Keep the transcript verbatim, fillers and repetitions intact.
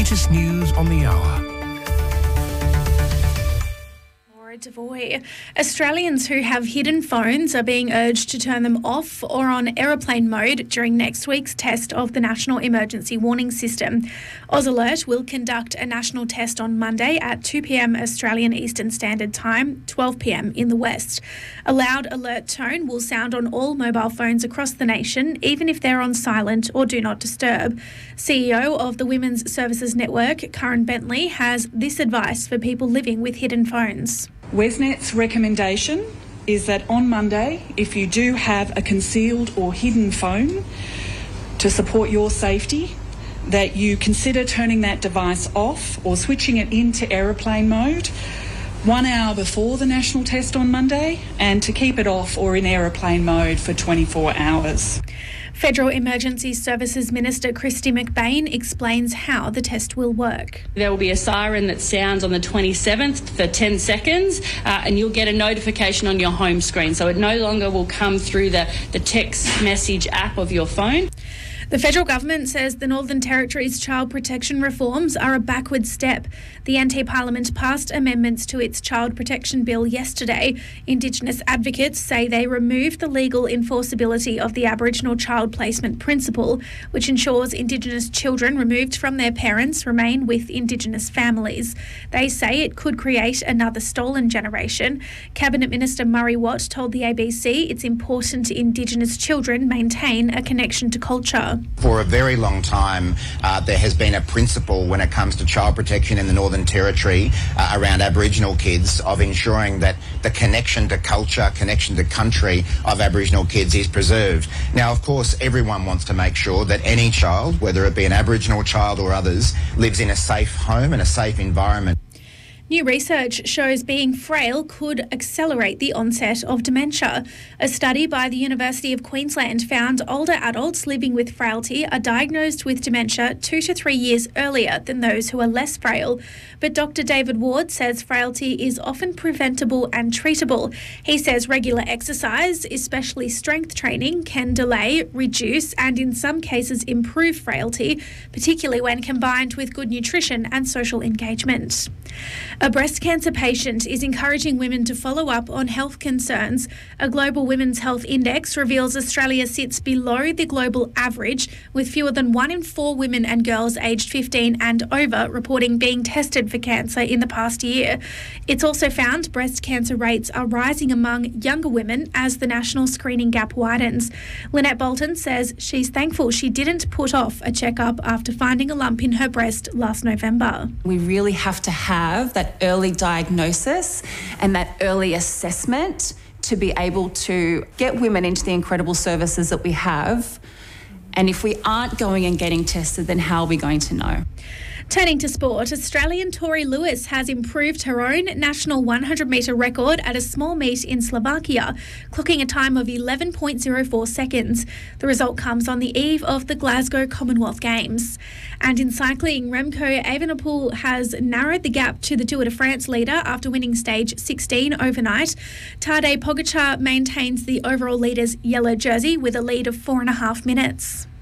latest news on the hour. Devoy. Australians who have hidden phones are being urged to turn them off or on aeroplane mode during next week's test of the National Emergency Warning System. AusAlert will conduct a national test on Monday at two p.m. Australian Eastern Standard Time, twelve p.m. in the West. A loud alert tone will sound on all mobile phones across the nation, even if they're on silent or do not disturb. C E O of the Women's Services Network, Karen Bentley, has this advice for people living with hidden phones. WesNet's recommendation is that on Monday, if you do have a concealed or hidden phone, to support your safety, that you consider turning that device off or switching it into aeroplane mode one hour before the national test on Monday, and to keep it off or in aeroplane mode for twenty-four hours. Federal Emergency Services Minister Kristy McBain explains how the test will work. There will be a siren that sounds on the twenty-seventh for ten seconds, uh, and you'll get a notification on your home screen. So it no longer will come through the, the text message app of your phone. The federal government says the Northern Territory's child protection reforms are a backward step. The N T Parliament passed amendments to its child protection bill yesterday. Indigenous advocates say they removed the legal enforceability of the Aboriginal child placement principle, which ensures Indigenous children removed from their parents remain with Indigenous families. They say it could create another stolen generation. Cabinet Minister Murray Watt told the A B C it's important Indigenous children maintain a connection to culture. For a very long time, uh, there has been a principle when it comes to child protection in the Northern Territory uh, around Aboriginal kids of ensuring that the connection to culture, connection to country of Aboriginal kids is preserved. Now, of course, everyone wants to make sure that any child, whether it be an Aboriginal child or others, lives in a safe home and a safe environment. New research shows being frail could accelerate the onset of dementia. A study by the University of Queensland found older adults living with frailty are diagnosed with dementia two to three years earlier than those who are less frail. But Doctor David Ward says frailty is often preventable and treatable. He says regular exercise, especially strength training, can delay, reduce and in some cases improve frailty, particularly when combined with good nutrition and social engagement. A breast cancer patient is encouraging women to follow up on health concerns. A global women's health index reveals Australia sits below the global average, with fewer than one in four women and girls aged fifteen and over reporting being tested for cancer in the past year. It's also found breast cancer rates are rising among younger women as the national screening gap widens. Lynette Bolton says she's thankful she didn't put off a checkup after finding a lump in her breast last November. We really have to have that early diagnosis and that early assessment to be able to get women into the incredible services that we have. And if we aren't going and getting tested, then how are we going to know? Turning to sport, Australian Tori Lewis has improved her own national one hundred metre record at a small meet in Slovakia, clocking a time of eleven point oh four seconds. The result comes on the eve of the Glasgow Commonwealth Games. And in cycling, Remco Evenepoel has narrowed the gap to the Tour de France leader after winning stage sixteen overnight. Tadej Pogačar maintains the overall leader's yellow jersey with a lead of four and a half minutes.